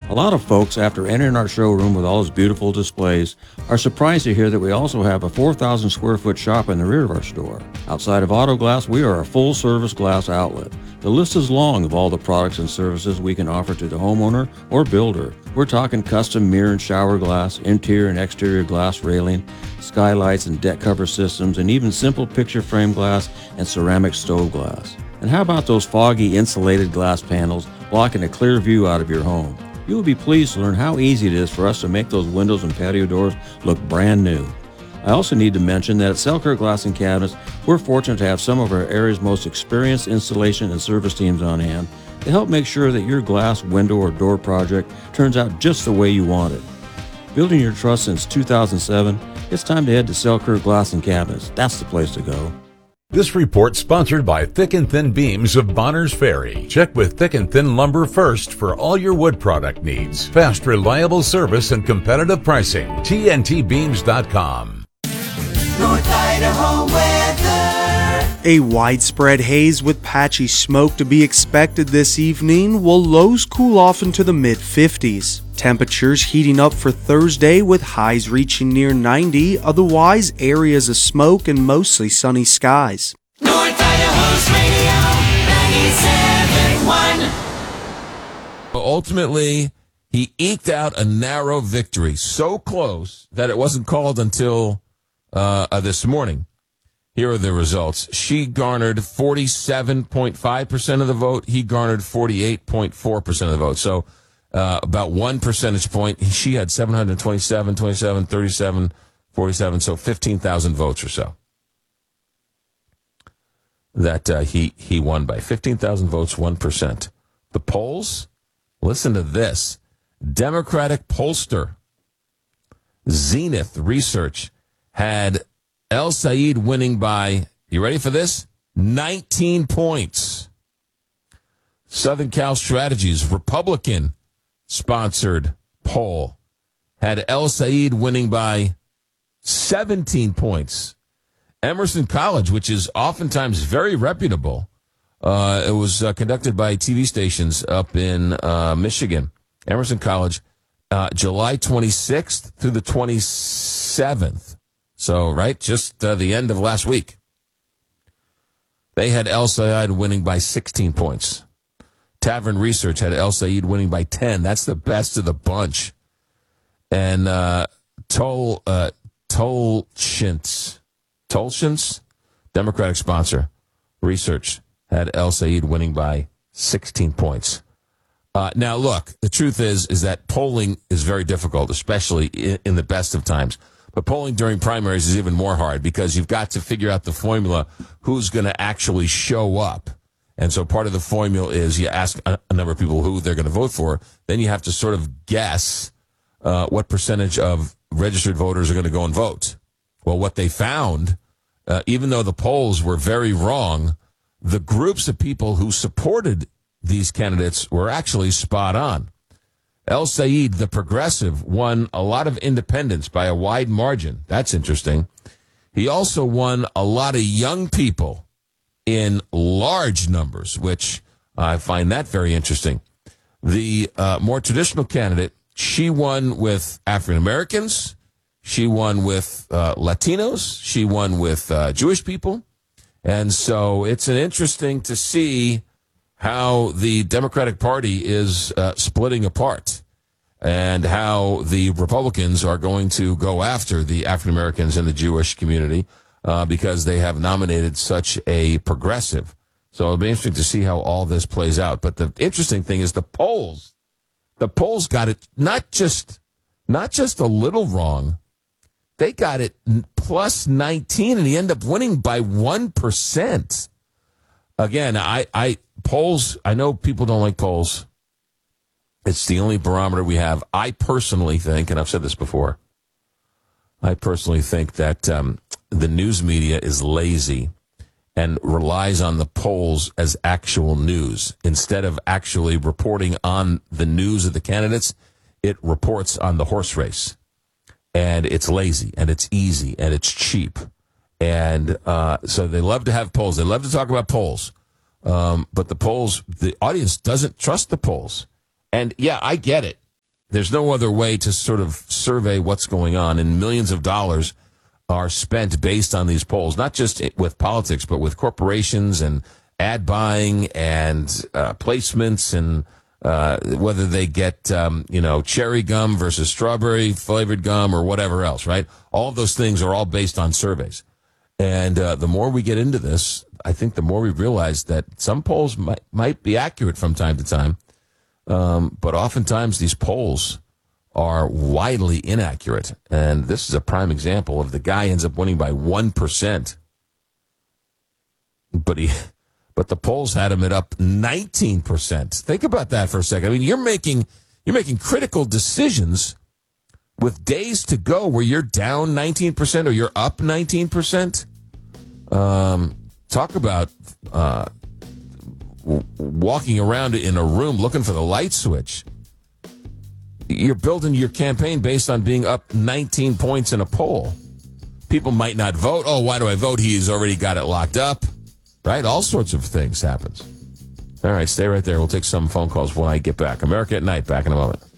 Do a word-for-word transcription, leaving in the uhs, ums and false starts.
A lot of folks, after entering our showroom with all its beautiful displays, are surprised to hear that we also have a four thousand square foot shop in the rear of our store. Outside of Auto Glass, we are a full-service glass outlet. The list is long of all the products and services we can offer to the homeowner or builder. We're talking custom mirror and shower glass, interior and exterior glass railing, skylights and deck cover systems, and even simple picture frame glass and ceramic stove glass. And how about those foggy insulated glass panels blocking a clear view out of your home? You will be pleased to learn how easy it is for us to make those windows and patio doors look brand new. I also need to mention that at Selkirk Glass and Cabinets, we're fortunate to have some of our area's most experienced installation and service teams on hand to help make sure that your glass, window, or door project turns out just the way you want it. Building your trust since two thousand seven, it's time to head to Selkirk Glass and Cabinets. That's the place to go. This report sponsored by Thick and Thin Beams of Bonners Ferry. Check with Thick and Thin Lumber first for all your wood product needs. Fast, reliable service and competitive pricing. T N T beams dot com. North Idaho weather. A widespread haze with patchy smoke to be expected this evening, while lows cool off into the mid fifties. Temperatures heating up for Thursday with highs reaching near ninety, otherwise areas of smoke and mostly sunny skies. North Idaho's Radio ninety-seven point one. Ultimately, he eked out a narrow victory, so close that it wasn't called until uh, uh, this morning. Here are the results. She garnered forty-seven point five percent of the vote. He garnered forty-eight point four percent of the vote. So uh, about one percentage point. She had seven hundred twenty-seven, twenty-seven, thirty-seven, forty-seven, so fifteen thousand votes or so. That uh, he, he won by fifteen thousand votes, one percent. The polls, listen to this. Democratic pollster Zenith Research had El Said winning by, you ready for this? nineteen points. Southern Cal Strategies, Republican-sponsored poll, had El Said winning by seventeen points. Emerson College, which is oftentimes very reputable, uh, it was uh, conducted by T V stations up in uh, Michigan. Emerson College, uh, July twenty-sixth through the twenty-seventh. So, right, just uh, the end of last week. They had El Said winning by sixteen points. Tavern Research had El Said winning by ten. That's the best of the bunch. And uh, Tol uh, Tolchintz, Tolchintz, Democratic sponsor, Research had El Said winning by sixteen points. Uh, now, look, the truth is is that polling is very difficult, especially in, in the best of times. But polling during primaries is even more hard because you've got to figure out the formula, who's going to actually show up. And so part of the formula is you ask a, a number of people who they're going to vote for. Then you have to sort of guess uh, what percentage of registered voters are going to go and vote. Well, what they found, uh, even though the polls were very wrong, the groups of people who supported these candidates were actually spot on. El Said, the progressive, won a lot of independents by a wide margin. That's interesting. He also won a lot of young people in large numbers, which I find that very interesting. The uh, more traditional candidate, she won with African Americans. She won with uh, Latinos. She won with uh, Jewish people. And so it's an interesting to see how the Democratic Party is uh, splitting apart and how the Republicans are going to go after the African Americans and the Jewish community uh, because they have nominated such a progressive. So it'll be interesting to see how all this plays out. But the interesting thing is the polls. The polls got it not just not just a little wrong. They got it plus nineteen, and he ended up winning by one percent. Again, I, I polls, I know people don't like polls. It's the only barometer we have. I personally think, and I've said this before, I personally think that um, the news media is lazy and relies on the polls as actual news. Instead of actually reporting on the news of the candidates, it reports on the horse race. And it's lazy, and it's easy, and it's cheap. And uh, so they love to have polls. They love to talk about polls. Um, but the polls, the audience doesn't trust the polls. And, yeah, I get it. there's no other way to sort of survey what's going on, and millions of dollars are spent based on these polls, not just with politics, but with corporations and ad buying and uh, placements and uh, whether they get, um, you know, cherry gum versus strawberry flavored gum or whatever else, right? All of those things are all based on surveys. And uh, the more we get into this, I think the more we realize that some polls might, might be accurate from time to time, um, but oftentimes these polls are widely inaccurate. And this is a prime example of the guy ends up winning by one percent. But he, but the polls had him at up nineteen percent. Think about that for a second. I mean, you're making, you're making critical decisions with days to go where you're down nineteen percent or you're up nineteen percent. Um, talk about uh, w- walking around in a room looking for the light switch. You're building your campaign based on being up nineteen points in a poll. People might not vote. Oh, why do I vote? He's already got it locked up, right? All sorts of things happens. All right, stay right there. We'll take some phone calls when I get back. America at Night, back in a moment.